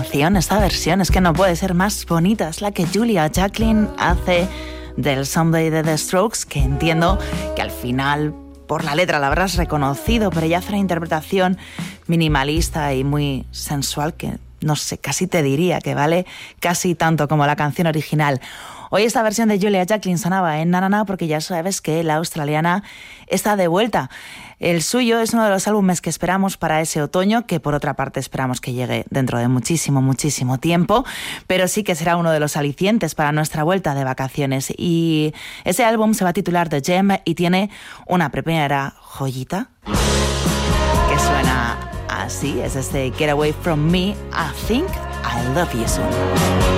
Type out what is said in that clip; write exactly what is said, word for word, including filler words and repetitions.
canción, esta versión, es que no puede ser más bonita. Es la que Julia Jacklin hace del Someday de The Strokes, que entiendo que al final por la letra la habrás reconocido, pero ella hace una interpretación minimalista y muy sensual que, no sé, casi te diría que vale casi tanto como la canción original. Hoy esta versión de Julia Jacklin sonaba en Na Na Na porque ya sabes que la australiana está de vuelta. El suyo es uno de los álbumes que esperamos para ese otoño, que por otra parte esperamos que llegue dentro de muchísimo, muchísimo tiempo, pero sí que será uno de los alicientes para nuestra vuelta de vacaciones. Y ese álbum se va a titular The Gem y tiene una primera joyita que suena así, es este Get Away From Me, I Think I Love You Soon.